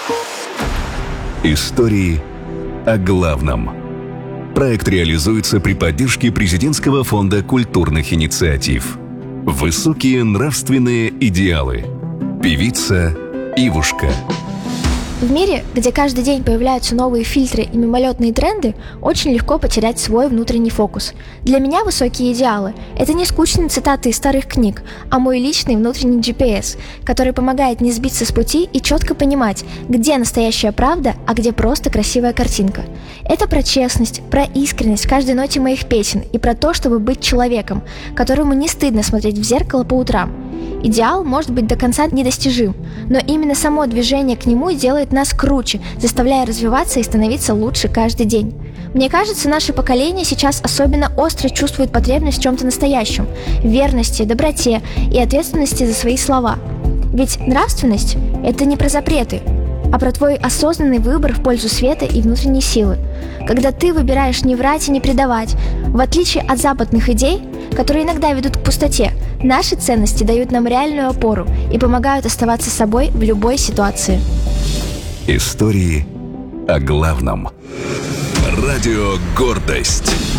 Истории о главном. Проект реализуется при поддержке Президентского фонда культурных инициатив. Высокие нравственные идеалы. Певица Ивушка. В мире, где каждый день появляются новые фильтры и мимолетные тренды, очень легко потерять свой внутренний фокус. Для меня высокие идеалы – это не скучные цитаты из старых книг, а мой личный внутренний GPS, который помогает не сбиться с пути и четко понимать, где настоящая правда, а где просто красивая картинка. Это про честность, про искренность в каждой ноте моих песен и про то, чтобы быть человеком, которому не стыдно смотреть в зеркало по утрам. Идеал может быть до конца недостижим, но именно само движение к нему делает нас круче, заставляя развиваться и становиться лучше каждый день. Мне кажется, наше поколение сейчас особенно остро чувствует потребность в чем-то настоящем, верности, доброте и ответственности за свои слова. Ведь нравственность – это не про запреты, а про твой осознанный выбор в пользу света и внутренней силы. Когда ты выбираешь не врать и не предавать, в отличие от западных идей, которые иногда ведут к пустоте, наши ценности дают нам реальную опору и помогают оставаться собой в любой ситуации. Истории о главном. Радио «Гордость».